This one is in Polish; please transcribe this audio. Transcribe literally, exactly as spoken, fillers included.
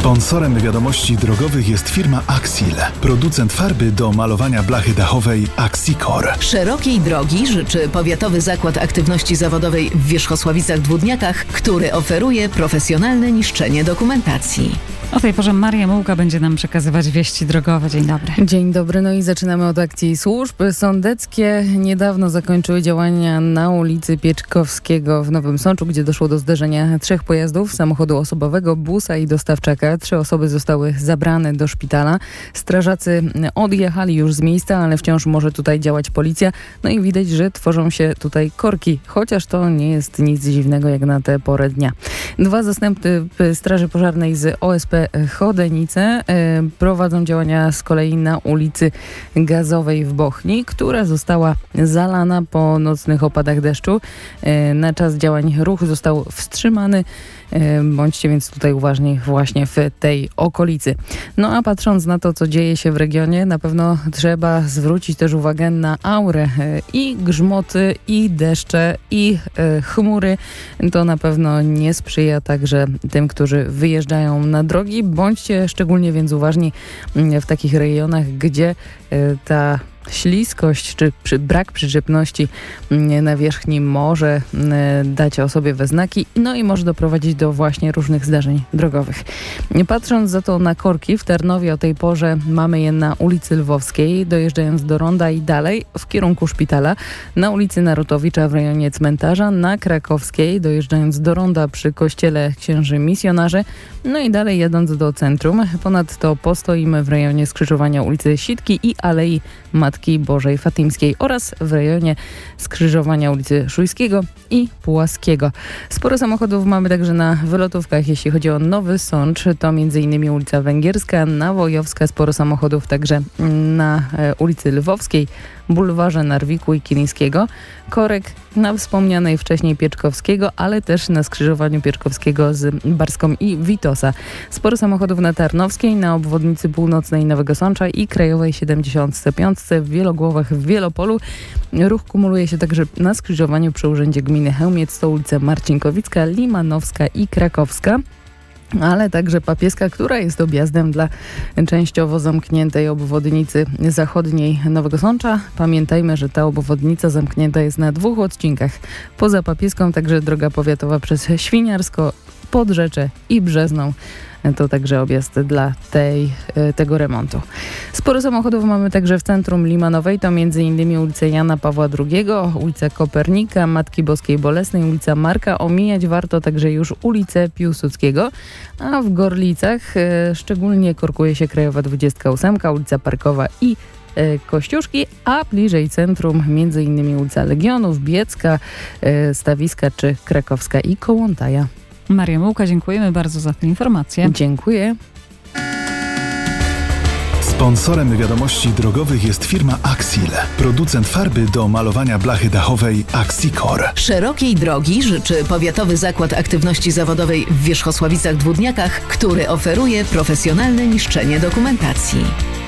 Sponsorem wiadomości drogowych jest firma Axil, producent farby do malowania blachy dachowej Axicor. Szerokiej drogi życzy Powiatowy Zakład Aktywności Zawodowej w Wierzchosławicach-Dwódniakach, który oferuje profesjonalne niszczenie dokumentacji. O tej porze Maria Mułka będzie nam przekazywać wieści drogowe. Dzień dobry. Dzień dobry, no i zaczynamy od akcji służb. Sądeckie niedawno zakończyły działania na ulicy Pieczkowskiego w Nowym Sączu, gdzie doszło do zderzenia trzech pojazdów, samochodu osobowego, busa i dostawczaka. Trzy osoby zostały zabrane do szpitala. Strażacy odjechali już z miejsca, ale wciąż może tutaj działać policja. No i widać, że tworzą się tutaj korki, chociaż to nie jest nic dziwnego jak na tę porę dnia. Dwa zastępy Straży Pożarnej z O S P Chodenice prowadzą działania z kolei na ulicy Gazowej w Bochni, która została zalana po nocnych opadach deszczu. Na czas działań ruch został wstrzymany. Bądźcie więc tutaj uważni właśnie w tej okolicy. No a patrząc na to, co dzieje się w regionie, na pewno trzeba zwrócić też uwagę na aurę. I grzmoty, i deszcze, i chmury. To na pewno nie sprzyja także tym, którzy wyjeżdżają na drogi. Bądźcie szczególnie więc uważni w takich rejonach, gdzie ta śliskość czy przy, brak przyczepności nawierzchni może dać o sobie we znaki, no i może doprowadzić do właśnie różnych zdarzeń drogowych. Patrząc za to na korki, w Tarnowie o tej porze mamy je na ulicy Lwowskiej, dojeżdżając do Ronda i dalej w kierunku szpitala, na ulicy Narutowicza w rejonie cmentarza, na Krakowskiej, dojeżdżając do Ronda przy kościele Księży Misjonarzy, no i dalej jadąc do centrum. Ponadto postoimy w rejonie skrzyżowania ulicy Sitki i Alei Matki Bożej Fatimskiej oraz w rejonie skrzyżowania ulicy Szujskiego i Pułaskiego. Sporo samochodów mamy także na wylotówkach, jeśli chodzi o Nowy Sącz, to m.in. ulica Węgierska, Nawojowska, sporo samochodów także na e, ulicy Lwowskiej, bulwarze Narwiku i Kilińskiego, korek na wspomnianej wcześniej Pieczkowskiego, ale też na skrzyżowaniu Pieczkowskiego z Barską i Witosa. Sporo samochodów na Tarnowskiej, na obwodnicy północnej Nowego Sącza i Krajowej siedemdziesiąt pięć w Wielogłowach w Wielopolu. Ruch kumuluje się także na skrzyżowaniu przy Urzędzie Gminy Chełmiec, to ulice Marcinkowicka, Limanowska i Krakowska, ale także Papieska, która jest objazdem dla częściowo zamkniętej obwodnicy zachodniej Nowego Sącza. Pamiętajmy, że ta obwodnica zamknięta jest na dwóch odcinkach. Poza Papieską także droga powiatowa przez Świniarsko, Podrzecze i Brzezną. To także objazd dla tej, tego remontu. Sporo samochodów mamy także w centrum Limanowej, to m.in. ulica Jana Pawła drugiego, ulica Kopernika, Matki Boskiej Bolesnej, ulica Marka. Omijać warto także już ulicę Piłsudskiego, a w Gorlicach e, szczególnie korkuje się Krajowa dwadzieścia osiem, ulica Parkowa i e, Kościuszki, a bliżej centrum m.in. ulica Legionów, Biecka, e, Stawiska czy Krakowska i Kołątaja. Maria Mułka, dziękujemy bardzo za tę informację. Dziękuję. Sponsorem wiadomości drogowych jest firma Axil, producent farby do malowania blachy dachowej Axicor. Szerokiej drogi życzy Powiatowy Zakład Aktywności Zawodowej w Wierzchosławicach-Dwódniakach, który oferuje profesjonalne niszczenie dokumentacji.